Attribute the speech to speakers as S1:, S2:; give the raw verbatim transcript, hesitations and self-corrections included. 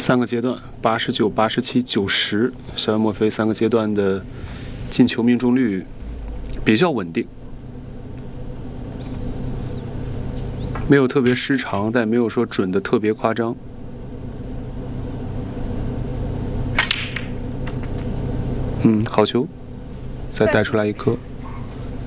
S1: 三个阶段，八十九、八十七、九十，小约莫菲三个阶段的进球命中率比较稳定，没有特别失常，但没有说准的特别夸张。嗯，好球，再带出来一颗。